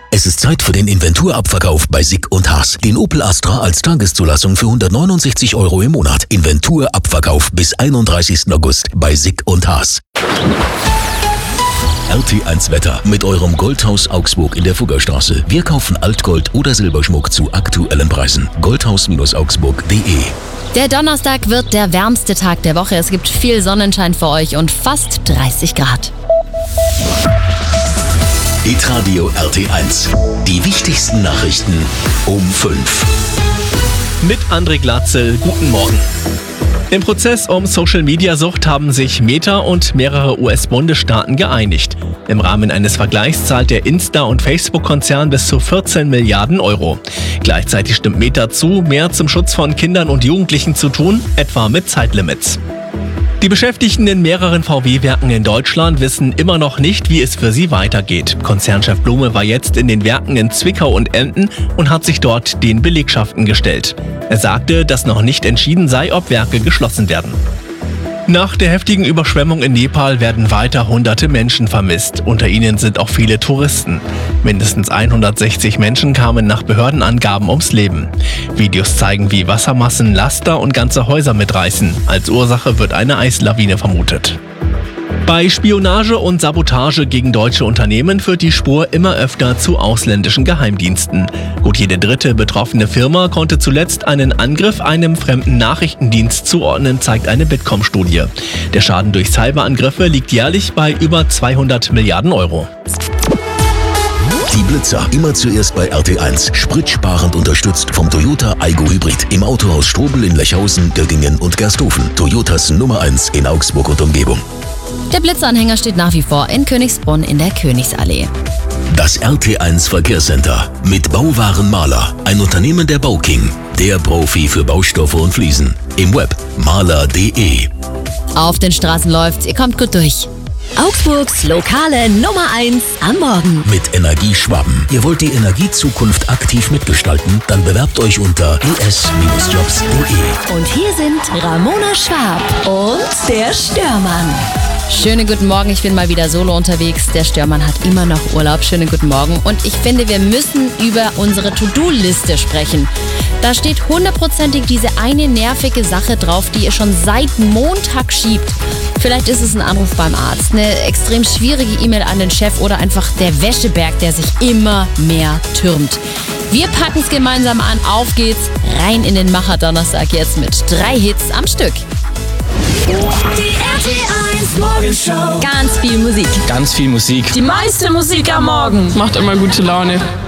Es ist Zeit für den Inventurabverkauf bei Sick und Haas. Den Opel Astra als Tageszulassung für 169 € im Monat. Inventurabverkauf bis 31. August bei Sick und Haas. RT1 Wetter mit eurem Goldhaus Augsburg in der Fuggerstraße. Wir kaufen Altgold oder Silberschmuck zu aktuellen Preisen. Goldhaus-augsburg.de. Der Donnerstag wird der wärmste Tag der Woche. Es gibt viel Sonnenschein für euch und fast 30 Grad. Hitradio RT1. Die wichtigsten Nachrichten um 5. Mit André Glatzel, guten Morgen. Im Prozess um Social-Media-Sucht haben sich Meta und mehrere US-Bundesstaaten geeinigt. Im Rahmen eines Vergleichs zahlt der Insta- und Facebook-Konzern bis zu 14 Milliarden €. Gleichzeitig stimmt Meta zu, mehr zum Schutz von Kindern und Jugendlichen zu tun, etwa mit Zeitlimits. Die Beschäftigten in mehreren VW-Werken in Deutschland wissen immer noch nicht, wie es für sie weitergeht. Konzernchef Blume war jetzt in den Werken in Zwickau und Emden und hat sich dort den Belegschaften gestellt. Er sagte, dass noch nicht entschieden sei, ob Werke geschlossen werden. Nach der heftigen Überschwemmung in Nepal werden weiter hunderte Menschen vermisst. Unter ihnen sind auch viele Touristen. Mindestens 160 Menschen kamen nach Behördenangaben ums Leben. Videos zeigen, wie Wassermassen Laster und ganze Häuser mitreißen. Als Ursache wird eine Eislawine vermutet. Bei Spionage und Sabotage gegen deutsche Unternehmen führt die Spur immer öfter zu ausländischen Geheimdiensten. Gut jede dritte betroffene Firma konnte zuletzt einen Angriff einem fremden Nachrichtendienst zuordnen, zeigt eine Bitkom-Studie. Der Schaden durch Cyberangriffe liegt jährlich bei über 200 Milliarden €. Die Blitzer, immer zuerst bei RT1. Spritsparend unterstützt vom Toyota Aygo Hybrid. Im Autohaus Strobel in Lechhausen, Göggingen und Gersthofen. Toyotas Nummer 1 in Augsburg und Umgebung. Der Blitzanhänger steht nach wie vor in Königsbrunn in der Königsallee. Das RT1 Verkehrscenter mit Bauwaren Maler. Ein Unternehmen der Bauking. Der Profi für Baustoffe und Fliesen. Im Web maler.de. Auf den Straßen läuft's, ihr kommt gut durch. Augsburgs lokale Nummer 1 am Morgen. Mit Energie Schwaben. Ihr wollt die Energiezukunft aktiv mitgestalten? Dann bewerbt euch unter es-jobs.de. Und hier sind Ramona Schwab und der Störmann. Schönen guten Morgen, ich bin mal wieder solo unterwegs. Der Störmann hat immer noch Urlaub. Schönen guten Morgen. Und ich finde, wir müssen über unsere To-Do-Liste sprechen. Da steht hundertprozentig diese eine nervige Sache drauf, die ihr schon seit Montag schiebt. Vielleicht ist es ein Anruf beim Arzt, eine extrem schwierige E-Mail an den Chef oder einfach der Wäscheberg, der sich immer mehr türmt. Wir packen es gemeinsam an. Auf geht's, rein in den Macher-Donnerstag jetzt mit 3 Hits am Stück. Die RT1 Morgenshow. Ganz viel Musik. Ganz viel Musik. Die meiste Musik am Morgen. Macht immer gute Laune.